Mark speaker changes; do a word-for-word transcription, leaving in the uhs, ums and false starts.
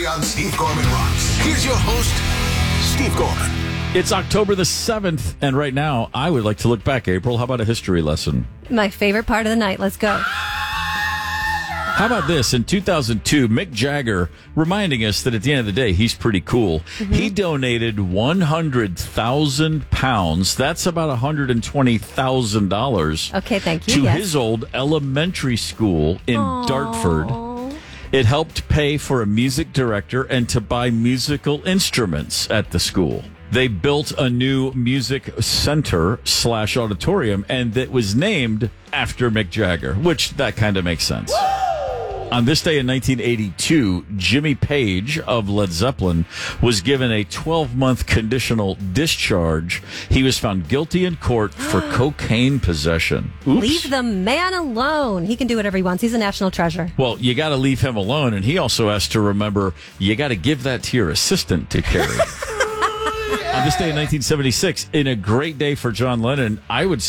Speaker 1: Today on Steve Gorman Rocks. Here's your host, Steve Gorman.
Speaker 2: It's October the seventh, and right now, I would like to look back, April. How about a history lesson?
Speaker 3: My favorite part of the night. Let's go.
Speaker 2: How about this? In two thousand two, Mick Jagger, reminding us that at the end of the day, he's pretty cool. Mm-hmm. He donated one hundred thousand pounds. That's about one hundred twenty thousand dollars.
Speaker 3: Okay, thank you.
Speaker 2: To
Speaker 3: yes.
Speaker 2: his old elementary school in
Speaker 3: Aww.
Speaker 2: Dartford. It helped pay for a music director and to buy musical instruments at the school. They built a new music center slash auditorium, and it was named after Mick Jagger, which that kind of makes sense. On this day in nineteen eighty-two, Jimmy Page of Led Zeppelin was given a twelve-month conditional discharge. He was found guilty in court for cocaine possession. Oops.
Speaker 3: Leave the man alone. He can do whatever he wants. He's a national treasure.
Speaker 2: Well, you got to leave him alone, and he also has to remember you got to give that to your assistant to carry. On this day in nineteen seventy-six, in a great day for John Lennon, I would